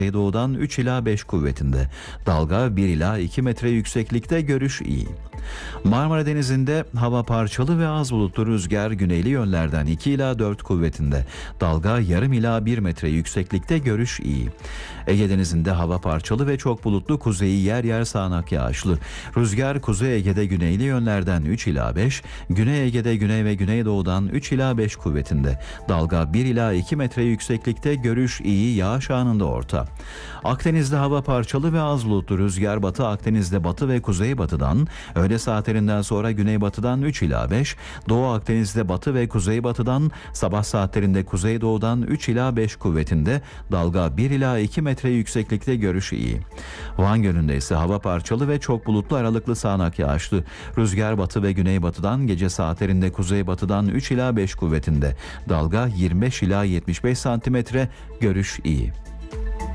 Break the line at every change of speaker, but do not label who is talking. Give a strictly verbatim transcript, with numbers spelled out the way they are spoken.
Doğudan üç ila beş kuvvetinde. Dalga bir ila iki metre yükseklikte, görüş iyi. Marmara Denizi'nde hava parçalı ve az bulutlu, rüzgar güneyli yönlerden iki ila dört kuvvetinde. Dalga yarım ila bir metre yükseklikte, görüş iyi. Ege Denizi'nde hava parçalı ve çok bulutlu, kuzeyi yer yer sağanak yağışlı. Rüzgar Kuzey Ege'de güneyli yönlerden üç ila beş, Güney Ege'de güney ve güneydoğudan üç ila beş kuvvetinde. Dalga bir ila iki metre yükseklikte, görüş iyi, yağış anında orta. Akdeniz'de hava parçalı ve az bulutlu, rüzgar Batı Akdeniz'de batı ve kuzeybatıdan, öğle saatlerinden sonra güneybatıdan üç ila beş, Doğu Akdeniz'de batı ve kuzeybatıdan, sabah saatlerinde kuzeydoğudan üç ila beş kuvvetinde, dalga bir ila iki metre yükseklikte, görüş iyi. Van Gölü'nde ise hava parçalı ve çok bulutlu, aralıklı sağanak yağışlı. Rüzgar batı ve güneybatıdan, gece saatlerinde kuzeybatıdan üç ila beş kuvvetinde, dalga yirmi beş ila yetmiş beş santimetre, görüş iyi.